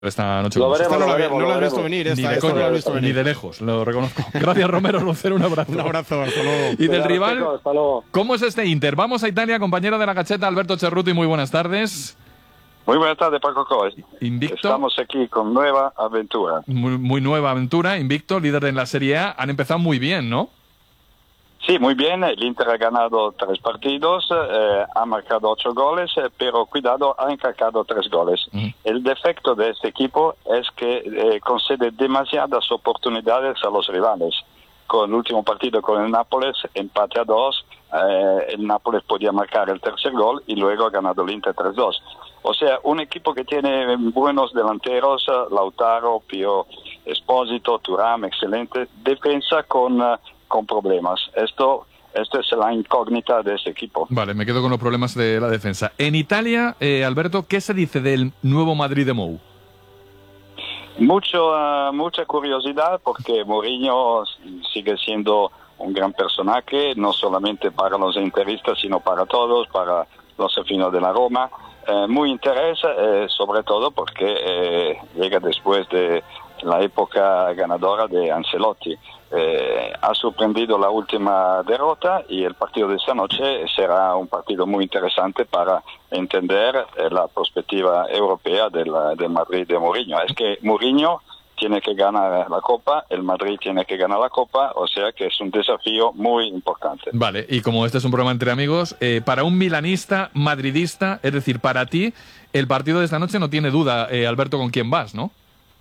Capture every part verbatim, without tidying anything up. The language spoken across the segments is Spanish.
esta noche. Lo veremos, no lo lo, veremos, no lo lo has visto veremos. venir, Ni esta, de esta no coña, lo has visto ni venir. de lejos, lo reconozco. Gracias, Romero Rocero, un abrazo. Un abrazo, hasta luego. Y del Cuidado, rival, chicos, hasta luego. ¿cómo es este Inter? Vamos a Italia, compañero de la Gacheta, Alberto Cerruti, muy buenas tardes. Muy buenas tardes, Paco Coy. Invicto. Estamos aquí con nueva aventura. Muy, muy nueva aventura, invicto, líder de la Serie A. Han empezado muy bien, ¿no? Sí, muy bien. El Inter ha ganado tres partidos, eh, ha marcado ocho goles, eh, pero cuidado, ha encajado tres goles. Mm. El defecto de este equipo es que eh, concede demasiadas oportunidades a los rivales. Con el último partido con el Nápoles, empate a dos, eh, el Nápoles podía marcar el tercer gol y luego ha ganado el Inter tres dos. O sea, un equipo que tiene buenos delanteros, Lautaro, Pio Esposito, Thuram, excelente, defensa con, uh, con problemas. Esto, esto es la incógnita de ese equipo. Vale, me quedo con los problemas de la defensa. En Italia, eh, Alberto, ¿qué se dice del nuevo Madrid de Mou? Mucho, uh, mucha curiosidad porque Mourinho sigue siendo un gran personaje, no solamente para los interistas, sino para todos, para los aficionados de la Roma. Eh, muy interés, eh, sobre todo porque eh, llega después de la época ganadora de Ancelotti. Eh, ha sorprendido la última derrota y el partido de esta noche será un partido muy interesante para entender eh, la perspectiva europea del, del Madrid de Mourinho. Es que Mourinho tiene que ganar la Copa, el Madrid tiene que ganar la Copa, o sea que es un desafío muy importante. Vale, y como este es un programa entre amigos, eh, para un milanista madridista, es decir, para ti, el partido de esta noche no tiene duda, eh, Alberto, con quién vas, ¿no?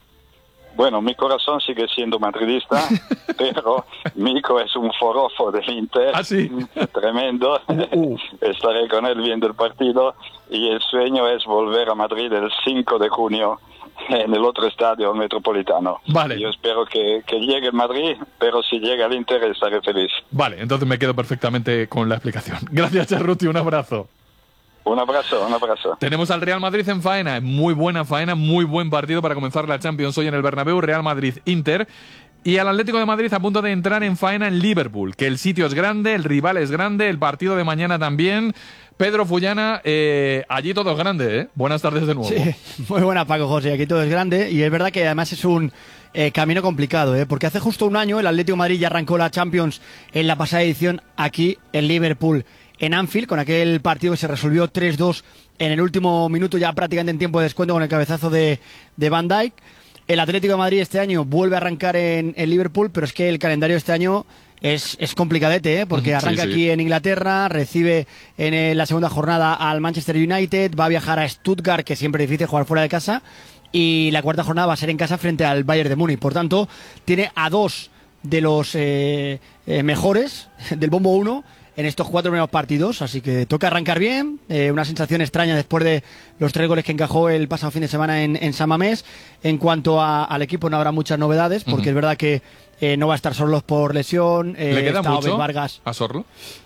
Bueno, mi corazón sigue siendo madridista, pero Mico es un forofo del Inter, ¿Ah, sí? tremendo. Uh. Estaré con él viendo el partido y el sueño es volver a Madrid el cinco de junio en el otro estadio, el Metropolitano. Vale. Yo espero que, que llegue el Madrid, pero si llega el Inter estaré feliz. Vale, entonces me quedo perfectamente con la explicación. Gracias, Cerruti, un abrazo. Un abrazo, un abrazo. Tenemos al Real Madrid en faena, muy buena faena, muy buen partido para comenzar la Champions hoy en el Bernabéu, Real Madrid-Inter. Y al Atlético de Madrid a punto de entrar en faena en Liverpool, que el sitio es grande, el rival es grande, el partido de mañana también. Pedro Fullana, eh, allí todo es grande, ¿eh? Buenas tardes de nuevo. Sí, muy buena, Paco José, aquí todo es grande y es verdad que además es un eh, camino complicado, ¿eh? Porque hace justo un año el Atlético de Madrid ya arrancó la Champions en la pasada edición aquí en Liverpool, en Anfield, con aquel partido que se resolvió tres dos en el último minuto, ya prácticamente en tiempo de descuento con el cabezazo de, de Van Dijk. El Atlético de Madrid este año vuelve a arrancar en, en Liverpool, pero es que el calendario este año es, es complicadete, ¿eh? Porque arranca sí, sí. aquí en Inglaterra, recibe en eh, la segunda jornada al Manchester United, va a viajar a Stuttgart, que siempre es difícil jugar fuera de casa, y la cuarta jornada va a ser en casa frente al Bayern de Múnich. Por tanto, tiene a dos de los eh, eh, mejores del bombo uno en estos cuatro primeros partidos, así que toca arrancar bien, eh, una sensación extraña después de los tres goles que encajó el pasado fin de semana en, en San Mamés. En cuanto a, al equipo no habrá muchas novedades, porque uh-huh. es verdad que eh, no va a estar Sorloz por lesión. Eh, ¿Le queda mucho Vargas. a Sorloz?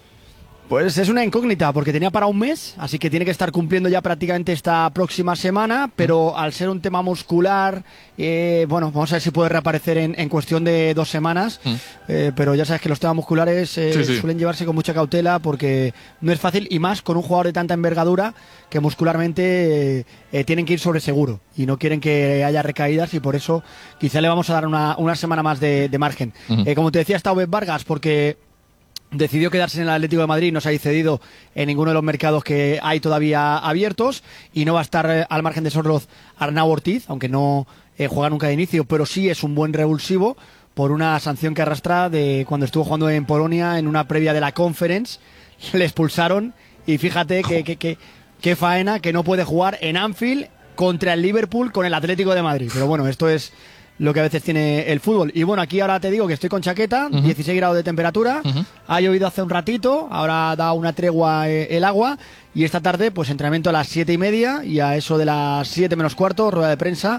Pues es una incógnita, porque tenía para un mes, así que tiene que estar cumpliendo ya prácticamente esta próxima semana, pero mm. al ser un tema muscular, eh, bueno, vamos a ver si puede reaparecer en, en cuestión de dos semanas, mm. eh, pero ya sabes que los temas musculares eh, sí, sí. suelen llevarse con mucha cautela porque no es fácil, y más con un jugador de tanta envergadura que muscularmente eh, eh, tienen que ir sobre seguro y no quieren que haya recaídas, y por eso quizá le vamos a dar una, una semana más de, de margen. Mm. Eh, como te decía, está Obed Vargas, porque decidió quedarse en el Atlético de Madrid, no se ha cedido en ninguno de los mercados que hay todavía abiertos, y no va a estar eh, al margen de Sorloz Arnau Ortiz, aunque no eh, juega nunca de inicio, pero sí es un buen revulsivo por una sanción que arrastra de cuando estuvo jugando en Polonia en una previa de la Conference. Le expulsaron y fíjate que, que, que, que faena que no puede jugar en Anfield contra el Liverpool con el Atlético de Madrid. Pero bueno, esto es lo que a veces tiene el fútbol. Y bueno, aquí ahora te digo que estoy con chaqueta, uh-huh. dieciséis grados de temperatura, uh-huh. ha llovido hace un ratito, ahora da una tregua eh, el agua, y esta tarde pues entrenamiento a las siete y media, y a eso de las siete menos cuarto, rueda de prensa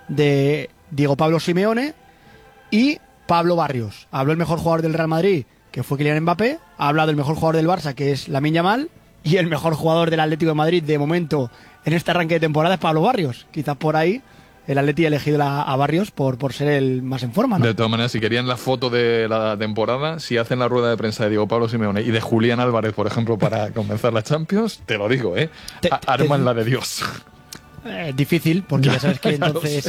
de Diego Pablo Simeone y Pablo Barrios. Habló el mejor jugador del Real Madrid, que fue Kylian Mbappé, ha hablado el mejor jugador del Barça, que es Lamine Yamal, y el mejor jugador del Atlético de Madrid de momento en este arranque de temporada es Pablo Barrios. Quizás por ahí el Atleti ha elegido a, a Barrios por, por ser el más en forma, ¿no? De todas maneras, si querían la foto de la temporada, si hacen la rueda de prensa de Diego Pablo Simeone y de Julián Álvarez, por ejemplo, para comenzar la Champions, te lo digo, ¿eh? Te, Arman te, la de Dios. Eh, difícil, porque ya sabes que Ya lo entonces